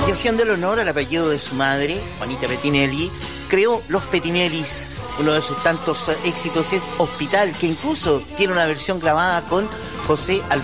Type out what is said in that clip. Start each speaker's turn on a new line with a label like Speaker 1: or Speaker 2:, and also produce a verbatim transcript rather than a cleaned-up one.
Speaker 1: Y haciendo el honor al apellido de su madre, Juanita Pettinelli, creó Los Pettinellis. Uno de sus tantos éxitos es Hospital, que incluso tiene una versión grabada con José Alfredo